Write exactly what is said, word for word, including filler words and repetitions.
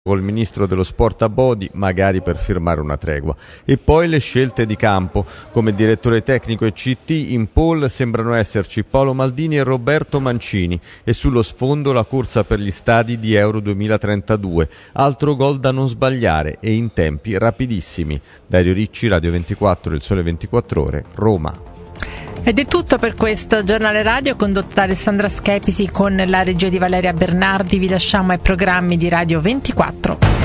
col ministro dello sport Abodi, magari per firmare una tregua. E poi le scelte di campo. Come direttore tecnico e C T in pole sembrano esserci Paolo Maldini e Roberto Mancini, e sullo sfondo la corsa per gli stadi di Euro duemilatrentadue. Altro gol da non sbagliare e in tempi rapidissimi. Dario Ricci, Radio ventiquattro, Il Sole ventiquattro Ore, Roma. Ed è tutto per questo giornale radio condotto da Alessandra Schepisi con la regia di Valeria Bernardi. Vi lasciamo ai programmi di Radio ventiquattro.